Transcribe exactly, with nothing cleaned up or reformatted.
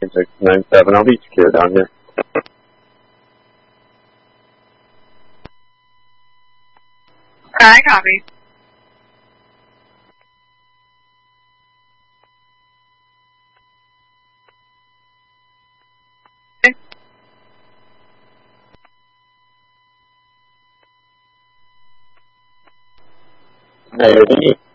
six nine seven. I'll be secure down here. I copy. Ready?